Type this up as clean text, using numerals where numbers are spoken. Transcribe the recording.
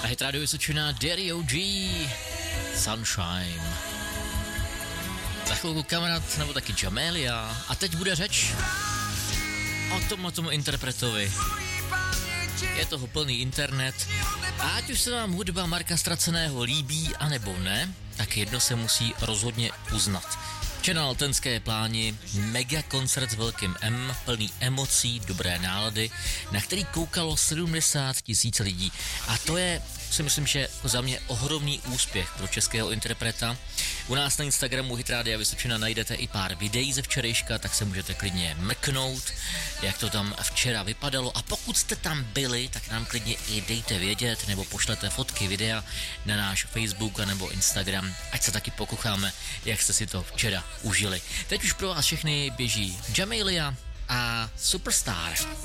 A hit rádio Vysočina, Daddy OG, Sunshine. Za chvilku Kamarád nebo taky Jamelia. A teď bude řeč o tomhletom interpretovi. Je toho plný internet. A ať už se vám hudba Marka Ztraceného líbí, anebo ne, tak jedno se musí rozhodně uznat. Včera na Ltenské pláni mega koncert s velkým M, plný emocí, dobré nálady, na který koukalo 70 000 lidí. A to je, si myslím, že za mě ohromný úspěch pro českého interpreta. U nás na Instagramu Hit Rádia Vysočina najdete i pár videí ze včerejška, tak se můžete klidně mrknout, jak to tam včera vypadalo. A pokud jste tam byli, tak nám klidně i dejte vědět, nebo pošlete fotky, videa na náš Facebook nebo Instagram, ať se taky pokocháme, jak jste si to včera užili. Teď už pro vás všechny běží Jamelia a Superstar.